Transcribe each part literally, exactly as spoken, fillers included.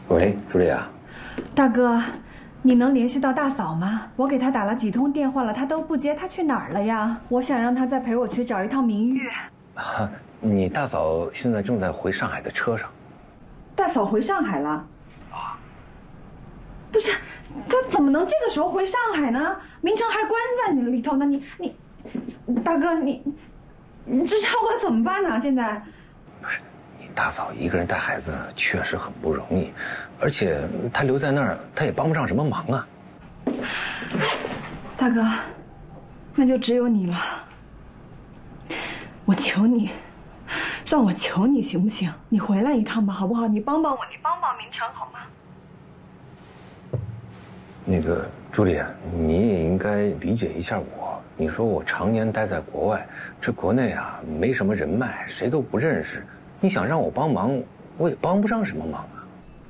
喂，朱莉啊， 大哥，你能联系到大嫂吗？我给她打了几通电话了，她都不接，她去哪儿了呀？我想让她再陪我去找一趟明玉。 啊，你大嫂现在正在回上海的车上。 大嫂回上海了？啊，不是，她怎么能这个时候回上海呢？明成还关在你里头呢，你你，大哥你，你这让我怎么办呢？现在？ 不是。大嫂一个人带孩子确实很不容易，而且她留在那儿，她也帮不上什么忙啊。 大哥，那就只有你了。我求你，算我求你行不行？你回来一趟吧，好不好？你帮帮我，你帮帮明成好吗？ 那个朱莉，你也应该理解一下我。你说我常年待在国外，这国内啊没什么人脉，谁都不认识。你想让我帮忙，我也帮不上什么忙啊。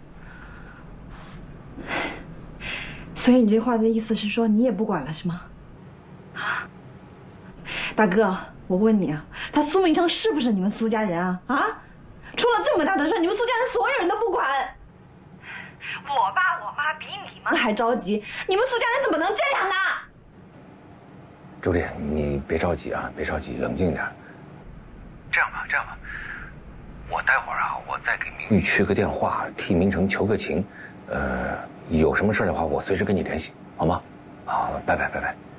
所以你这话的意思是说，你也不管了是吗？啊，大哥，我问你啊，他苏明成是不是你们苏家人啊？啊，出了这么大的事，你们苏家人所有人都不管。我爸我妈比你们还着急，你们苏家人怎么能这样呢？ 朱莉，你别着急啊，别着急，冷静点。这样吧，这样吧。我待会儿啊，我再给明玉缺个电话，替明成求个情，呃，有什么事的话，我随时跟你联系，好吗？好，拜拜，拜拜。